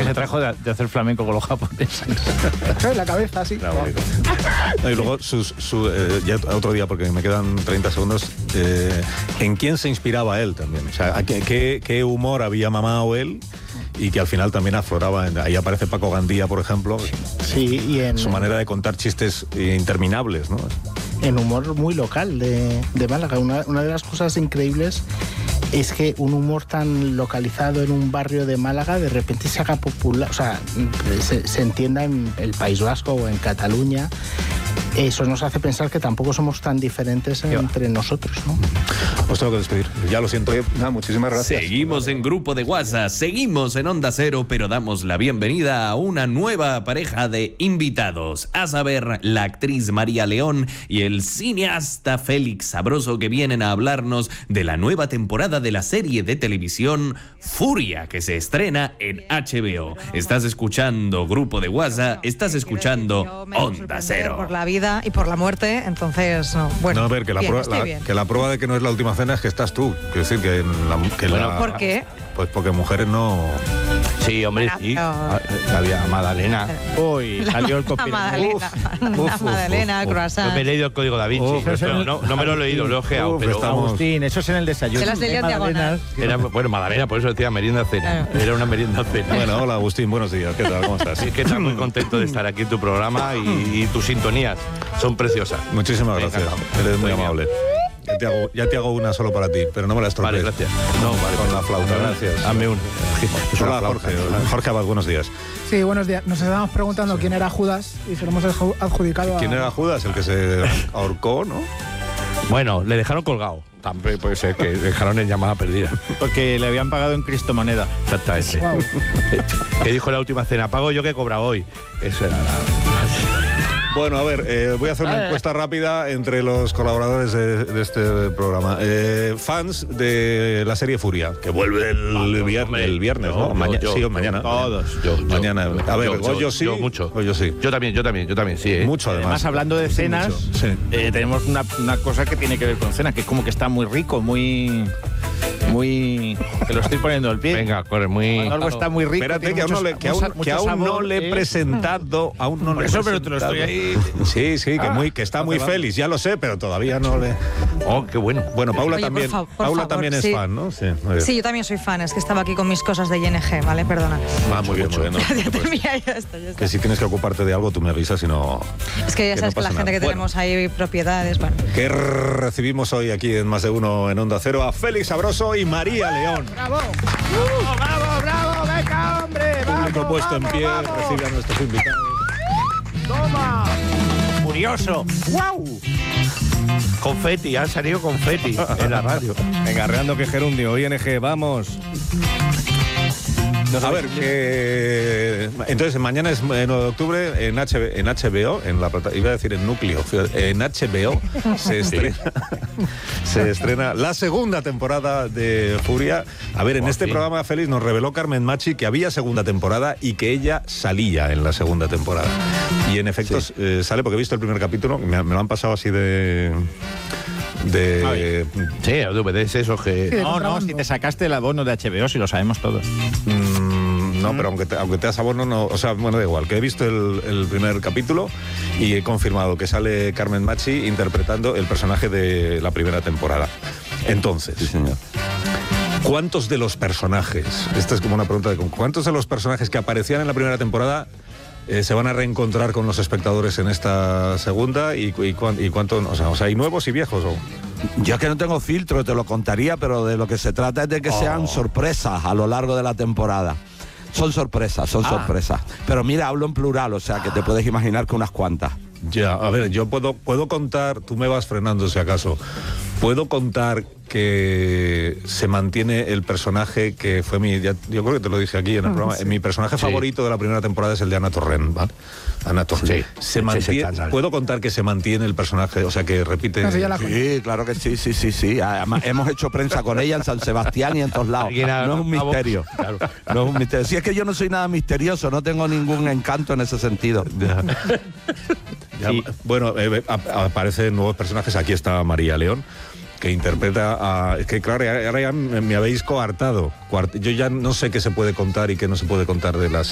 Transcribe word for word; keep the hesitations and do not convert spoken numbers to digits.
se trajo de, de hacer flamenco con los japoneses. En la cabeza, así. No, y luego, su, su, eh, ya otro día, porque me quedan treinta segundos, eh, ¿en quién se inspiraba él también? O sea, ¿qué, qué, qué humor había mamado él? Y que al final también afloraba. Ahí aparece Paco Gandía, por ejemplo. Sí, y en... Su manera de contar chistes interminables, ¿no? En humor muy local de, de Málaga. Una, una de las cosas increíbles es que un humor tan localizado en un barrio de Málaga de repente se haga popular, o sea, se, se entienda en el País Vasco o en Cataluña. Eso nos hace pensar que tampoco somos tan diferentes entre nosotros, ¿no? Os tengo que despedir. Ya lo siento. Nada, muchísimas gracias. Seguimos en Grupo de WhatsApp, seguimos en Onda Cero, pero damos la bienvenida a una nueva pareja de invitados. A saber, la actriz María León y el cineasta Félix Sabroso, que vienen a hablarnos de la nueva temporada de la serie de televisión Furia, que se estrena en H B O. Estás escuchando Grupo de WhatsApp, estás escuchando Onda Cero. Por la vida y por la muerte, entonces, no. Bueno, no, a ver, que la, bien, prueba, la, que la prueba de que no es la última cena es que estás tú. Quiero decir que, la, que bueno, la... ¿por qué? Pues porque mujeres no... Sí, hombre, bueno, sí. Pero... Había Magdalena. Uy, la, salió el copia. La Magdalena, la Magdalena, el croissant. Yo me he leído el Código Da Vinci. Uf, pero no, no me lo he leído, lo he ojeado. Pero estamos... Agustín, eso es en el desayuno. Se las leía en diagonal. Era, bueno, Magdalena, por eso decía merienda cena. Claro. Era una merienda cena. Bueno, hola Agustín, buenos días. ¿Qué tal? ¿Cómo estás? Sí, que estás muy contento de estar aquí en tu programa y, y tus sintonías son preciosas. Muchísimas gracias. Eres muy, muy amable. Ya te, hago, ya te hago una solo para ti, pero no me la estropees. Vale, gracias. No, vale. Con la flauta, gracias. Hazme una. Hola, Jorge. Jorge Abad, buenos días. Sí, buenos días. Nos estábamos preguntando quién era Judas y se lo hemos adjudicado a... ¿Quién era Judas? El que se ahorcó, ¿no? Bueno, le dejaron colgado. También puede ser que dejaron en llamada perdida. Porque le habían pagado en Cristo moneda. Exactamente. Wow. Que dijo la última cena, pago yo que he cobrado hoy. Eso era la... Bueno, a ver, eh, voy a hacer una encuesta rápida entre los colaboradores de, de este programa. Eh, fans de la serie Furia, que vuelve el, viernes, el viernes, ¿no? Yo, Mañana, yo, sí, o yo, mañana. Todos. Yo, mañana. Yo, a ver, yo, Goyo yo, sí. Yo mucho. Goyo sí. Yo también, yo también, yo también, sí. ¿eh? Mucho, además. Además, hablando de cenas, sí. eh, tenemos una, una cosa que tiene que ver con cenas, que es como que está muy rico, muy... Muy... Que lo estoy poniendo al pie. Venga, corre, muy... Cuando algo está muy rico. Espérate, que, muchos, aún no le, que, aún, que aún sabor, no le he presentado. Aún no Por le eso, he pero te lo estoy ahí... Sí, sí, que, ah, muy, que está muy feliz, ya lo sé, pero todavía no le... Oh, qué bueno. Bueno, Paula Oye, también, por fa- por Paula favor, también es sí. fan, ¿no? Sí, sí, yo también soy fan, es que estaba aquí con mis cosas de I N G, ¿vale? Perdona. Ah, muy bien, muy bien. No, ya pues, termina, ya está, ya está. que si tienes que ocuparte de algo, tú me avisas y no... Es que ya que sabes no que la pasa gente nada. que tenemos bueno. ahí propiedades, bueno. Que recibimos hoy aquí en Más de Uno en Onda Cero a Félix Sabroso y María León. ¡Bravo! ¡Uh, bravo, bravo! ¡Venga, hombre! ¡Vamos, Público puesto vamos, en pie, vamos. recibe a nuestros invitados. ¡Toma! ¡Furioso! ¡Guau! Confeti, han salido confeti en la radio. Venga, Reando que Gerundio, I N G, vamos. A ver, que... entonces mañana es nueve de octubre en, H B, en H B O, en la plata... iba a decir en Núcleo, en H B O se estrena, se estrena la segunda temporada de Furia. A ver, en oh, este sí. programa, Félix, nos reveló Carmen Machi que había segunda temporada y que ella salía en la segunda temporada. Y en efecto sí. eh, sale, porque he visto el primer capítulo, me, me lo han pasado así de... de... Sí, D V Ds esos que... Sí, no, no, si te sacaste el abono de H B O, si lo sabemos todos. Mm, no, mm. pero aunque te, aunque te has abono, no, o sea, bueno, da igual, que he visto el, el primer capítulo y he confirmado que sale Carmen Machi interpretando el personaje de la primera temporada. Entonces, sí, señor. ¿Cuántos de los personajes, esta es como una pregunta de cuántos de los personajes que aparecían en la primera temporada Eh, se van a reencontrar con los espectadores en esta segunda y, y, y cuánto, o sea, o sea, ¿hay nuevos y viejos? ¿O? Yo es que no tengo filtro, te lo contaría, pero de lo que se trata es de que oh. sean sorpresas a lo largo de la temporada. Son sorpresas, son ah. sorpresas. Pero mira, hablo en plural, o sea, que te puedes imaginar que unas cuantas. Ya, a ver, yo puedo, puedo contar, tú me vas frenando si acaso, puedo contar que se mantiene el personaje que fue mi, ya, yo creo que te lo dije aquí en el programa, sí. mi personaje sí. favorito de la primera temporada es el de Ana Torrent, ¿vale? Ana Torrent. Sí. Se mantiene, sí, puedo contar que se mantiene el personaje, o sea, que repite... No, sí, sí, claro que sí, sí, sí, sí. Además, hemos hecho prensa con ella en San Sebastián y en todos lados. No es un misterio. Claro. No es un misterio. Si es que yo no soy nada misterioso, no tengo ningún encanto en ese sentido. Ya. Ya, sí. Bueno, eh, aparecen nuevos personajes. Aquí está María León, que interpreta a... Es que claro, ahora ya me habéis coartado. Yo ya no sé qué se puede contar y qué no se puede contar de las